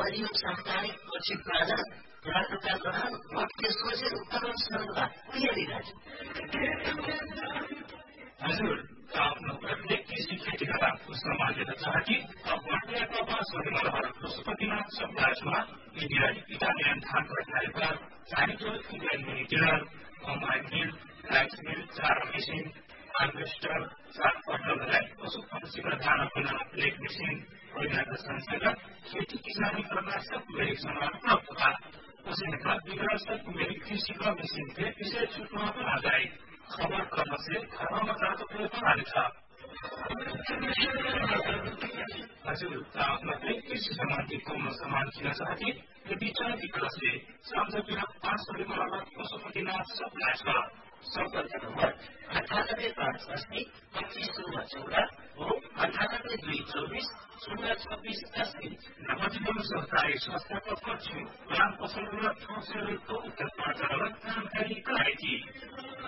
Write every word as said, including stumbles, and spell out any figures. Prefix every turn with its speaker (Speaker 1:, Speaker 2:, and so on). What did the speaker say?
Speaker 1: हरिओम साप्ताहिक पछि बाजा राष्ट्रका प्रधान भक्त सोचे उत्तम संघ उयरिरहेछ
Speaker 2: हजुर आफ्नो प्रत्येक कृषि खेतीको सम्हालेर चाहती अपनाएका पासहरू भारत पशुपतिनाथ सप्ताहमा इन्डियाली इटालियन धान कार्यक्रम cycle Indian मिनिटर combine mill rice mill चार मेसिन हार्वेस्टर सात पटललाई पशु पक्षीको दाना बनाउन प्लेट मेसिन पहिलाका संस्थागत खेती किसानी करना सब मेरी समान प्राप्त था उसने विकास मेरी कृषि का मशीन थे इसे छुटमा आ जाए खबर करने से घरों में जाकर तो बना था हजुर आफ्नो कृषि सम्बन्धी कौन सामान किन्न चाहती यदि चाहती कसले सम्झौता पाँच सौ रुपये पशुपतिनाथ सप्लाई छ
Speaker 1: सम्पर्क नम्बर अठानब्बे पाँच अस्सी पच्चीस शून्य चौदह हो अठानब्बे दुई चौबीस शून्य छब्बीस अस्सी
Speaker 2: नवजीवन सहकारी संस्थाको खर्च प्लान पसलबाट ठोसहरू उत्तर पार्न जानकारी गराएकी